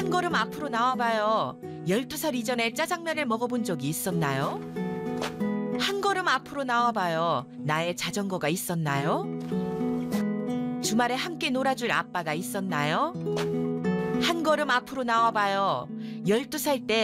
한 걸음 앞으로 나와봐요. 12살 이전에 짜장면을 먹어본 적이 있었나요? 한 걸음 앞으로 나와봐요. 나의 자전거가 있었나요? 주말에 함께 놀아줄 아빠가 있었나요? 한 걸음 앞으로 나와봐요. 12살 때